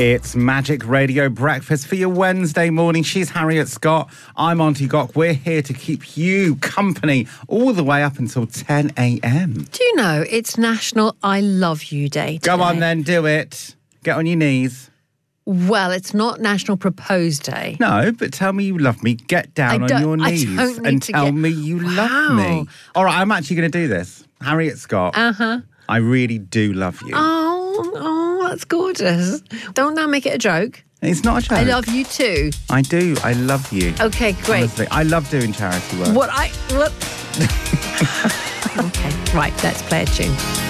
It's Magic Radio Breakfast for your Wednesday morning. She's Harriet Scott. I'm Auntie Gok. We're here to keep you company all the way up until 10 a.m. Do you know it's National I Love You Day today? Go on then, do it. Get on your knees. Well, it's not National Propose Day. No, but tell me you love me. Get down on your knees and tell me you love me. All right, I'm actually going to do this. Harriet Scott. I really do love you. Oh, that's gorgeous. Don't now make it a joke. It's not a joke. I love you too. I do. I love you. Okay, great. Honestly, I love doing charity work. What? Okay, right, let's play a tune.